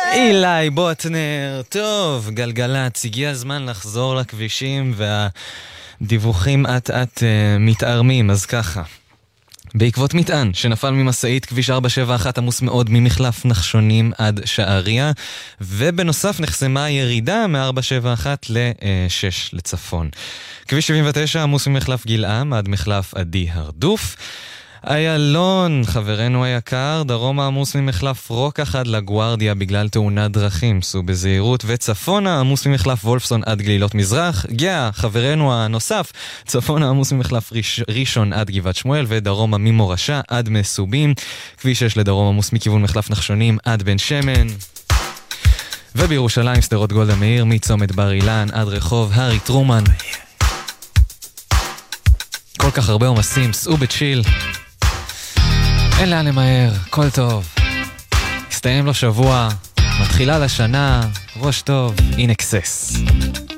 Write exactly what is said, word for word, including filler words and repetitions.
אילי בוטנר, טוב, גלגלת, הגיע הזמן לחזור לכבישים והדיווחים עט עט uh, מתארמים, אז ככה. בעקבות מטען שנפל ממסעית כביש ארבע שבע אחת עמוס מאוד ממחלף נחשונים עד שעריה, ובנוסף נחסמה ירידה מ-ארבע שבע אחת ל-שש לצפון. כביש שבעים ותשע עמוס ממחלף גילעם עד מחלף עדי הרדוף. איילון, חברנו היקר, דרום עמוס ממחלף רוקח עד לגוארדיה בגלל תאונת דרכים, סעו בזהירות, וצפונה עמוס ממחלף וולפסון עד גלילות מזרח. גאה, חברנו הנוסף, צפונה עמוס ממחלף ראש, ראשון עד גבעת שמואל, ודרום ממורשה עד מסובים. כביש שש לדרום עמוס מכיוון מחלף נחשונים עד בן שמן. ובירושלים סדרות גולדה מאיר מצומת בר אילן עד רחוב הארי טרומן. כל כך הרבה עומסים, סעו בצ'יל. אין לאן למהר, כל טוב. הסתיים לו שבוע, מתחילה לשנה, ראש טוב, in excess.